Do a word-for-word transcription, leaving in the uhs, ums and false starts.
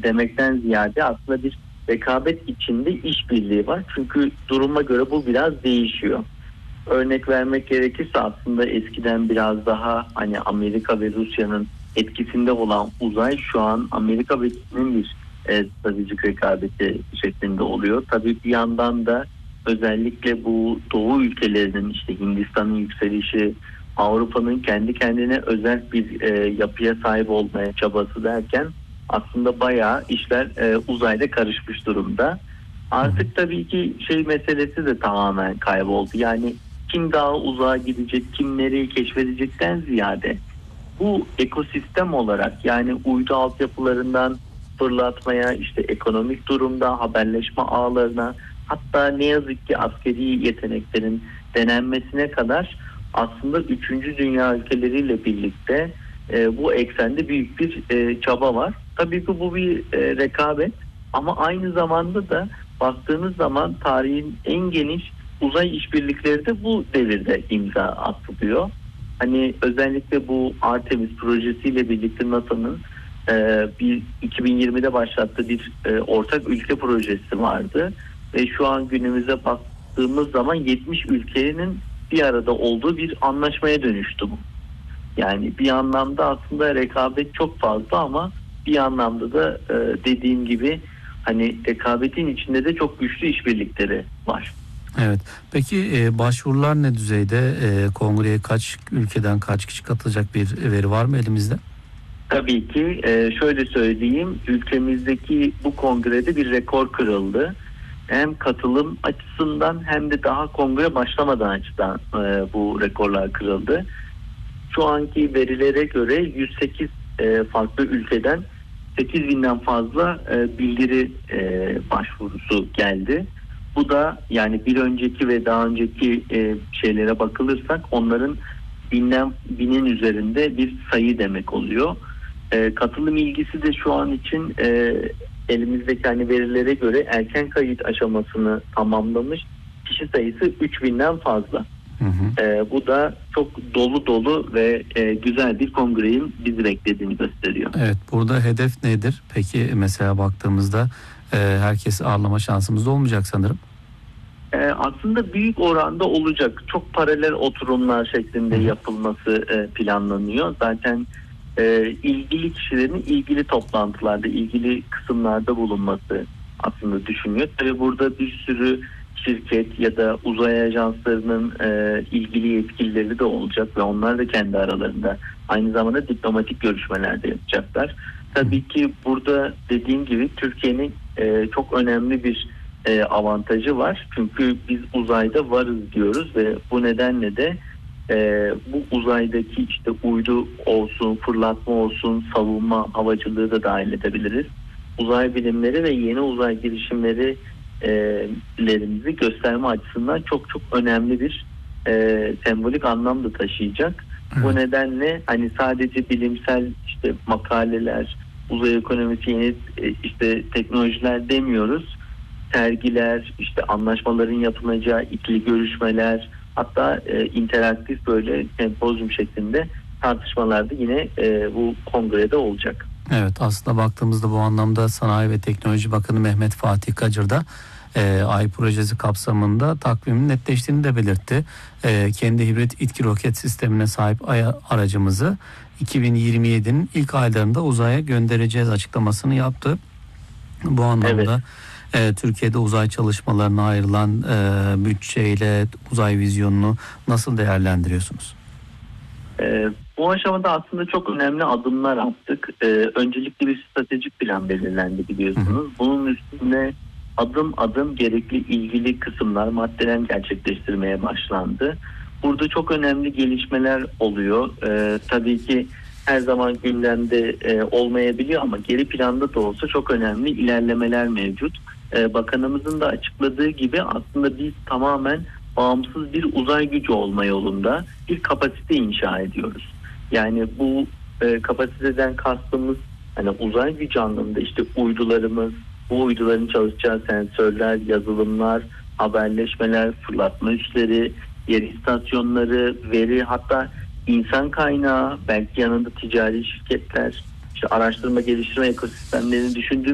demekten ziyade aslında bir rekabet içinde işbirliği var. Çünkü duruma göre bu biraz değişiyor. Örnek vermek gerekirse aslında eskiden biraz daha hani Amerika ve Rusya'nın etkisinde olan uzay şu an Amerika ve Çin'in bir e, stratejik rekabeti şeklinde oluyor. Tabii bir yandan da özellikle bu Doğu ülkelerinin işte Hindistan'ın yükselişi, Avrupa'nın kendi kendine özel bir e, yapıya sahip olmaya çabası derken aslında bayağı işler e, uzayda karışmış durumda. Artık tabii ki şey meselesi de tamamen kayboldu. Yani kim daha uzağa gidecek, kim nereyi keşfedecekten ziyade bu ekosistem olarak yani uydu altyapılarından fırlatmaya, işte ekonomik durumda haberleşme ağlarına, hatta ne yazık ki askeri yeteneklerin denenmesine kadar aslında üçüncü dünya ülkeleriyle birlikte e, bu eksende büyük bir e, çaba var. Tabii ki bu bir e, rekabet ama aynı zamanda da baktığınız zaman tarihin en geniş uzay işbirlikleri de bu devirde imza atılıyor. Hani özellikle bu Artemis projesiyle birlikte NASA'nın e, bir iki bin yirmide başlattığı bir e, ortak ülke projesi vardı ve şu an günümüze baktığımız zaman yetmiş ülkenin bir arada olduğu bir anlaşmaya dönüştü bu. Yani bir anlamda aslında rekabet çok fazla ama bir anlamda da e, dediğim gibi hani rekabetin içinde de çok güçlü işbirlikleri var. Evet. Peki e, başvurular ne düzeyde? E, kongreye kaç ülkeden kaç kişi katılacak bir veri var mı elimizde? Tabii ki e, şöyle söyleyeyim, ülkemizdeki bu kongrede bir rekor kırıldı. Hem katılım açısından hem de daha kongre başlamadan açıdan e, bu rekorlar kırıldı. Şu anki verilere göre yüz sekiz e, farklı ülkeden sekiz binden fazla e, bildiri e, başvurusu geldi. Bu da yani bir önceki ve daha önceki e, şeylere bakılırsak onların binden binin üzerinde bir sayı demek oluyor. E, katılım ilgisi de şu an için e, elimizdeki hani verilere göre erken kayıt aşamasını tamamlamış kişi sayısı üç binden fazla. Hı hı. E, bu da çok dolu dolu ve e, güzel bir kongrenin bizi beklediğini gösteriyor. Evet, burada hedef nedir? Peki mesela baktığımızda e, herkesi ağırlama şansımız da olmayacak sanırım. E, aslında büyük oranda olacak. Çok paralel oturumlar şeklinde yapılması e, planlanıyor. Zaten e, ilgili kişilerin ilgili toplantılarda, ilgili kısımlarda bulunması aslında düşünüyor. Tabii burada bir sürü şirket ya da uzay ajanslarının e, ilgili yetkilileri de olacak ve onlar da kendi aralarında aynı zamanda diplomatik görüşmeler de yapacaklar. Tabii ki burada dediğim gibi Türkiye'nin e, çok önemli bir e, avantajı var. Çünkü biz uzayda varız diyoruz ve bu nedenle de e, bu uzaydaki işte uydu olsun, fırlatma olsun, savunma, havacılığı da dahil edebiliriz. Uzay bilimleri ve yeni uzay girişimleri lerimizi gösterme açısından çok çok önemli bir e, sembolik anlam da taşıyacak. Evet. Bu nedenle hani sadece bilimsel işte makaleler, uzay ekonomisi, yeni e, işte teknolojiler demiyoruz. Sergiler, işte anlaşmaların yapılacağı ikili görüşmeler, hatta e, interaktif böyle sempozyum şeklinde tartışmalarda yine e, bu kongrede olacak. Evet, aslında baktığımızda bu anlamda Sanayi ve Teknoloji Bakanı Mehmet Fatih Kacır da e, Ay projesi kapsamında takvimin netleştiğini de belirtti. E, kendi hibrit İTKİ roket sistemine sahip Ay aracımızı iki bin yirmi yedinin ilk aylarında uzaya göndereceğiz açıklamasını yaptı. Bu anlamda evet. e, Türkiye'de uzay çalışmalarına ayrılan e, bütçeyle uzay vizyonunu nasıl değerlendiriyorsunuz? Ee, bu aşamada aslında çok önemli adımlar attık. Ee, öncelikle bir stratejik plan belirlendi biliyorsunuz. Hı hı. Bunun üstüne adım adım gerekli ilgili kısımlar, maddeler gerçekleştirmeye başlandı. Burada çok önemli gelişmeler oluyor. Ee, tabii ki her zaman gündemde e, olmayabiliyor ama geri planda da olsa çok önemli ilerlemeler mevcut. Ee, bakanımızın da açıkladığı gibi aslında biz tamamen bağımsız bir uzay gücü olma yolunda bir kapasite inşa ediyoruz. Yani bu e, kapasiteden kastımız hani uzay gücü anlamında işte uydularımız, bu uyduların çalışacağı sensörler, yazılımlar, haberleşmeler, fırlatma üsleri, yer istasyonları, veri, hatta insan kaynağı, belki yanında ticari şirketler, işte araştırma geliştirme ekosistemlerini düşündüğümüz